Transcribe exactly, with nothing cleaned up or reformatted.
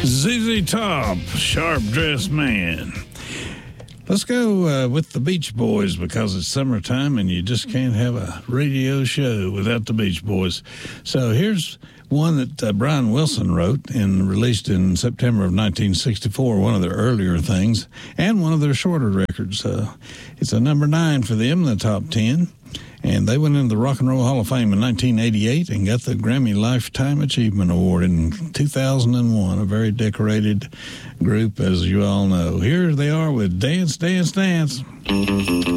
Z Z Top, Sharp Dressed Man. Let's go uh, with the Beach Boys because it's summertime and you just can't have a radio show without the Beach Boys. So here's one that uh, Brian Wilson wrote and released in September of nineteen sixty-four, one of their earlier things, and one of their shorter records. Uh, it's a number nine for them in the top ten. And they went into the Rock and Roll Hall of Fame in nineteen eighty-eight and got the Grammy Lifetime Achievement Award in two thousand one, a very decorated group, as you all know. Here they are with Dance, Dance, Dance.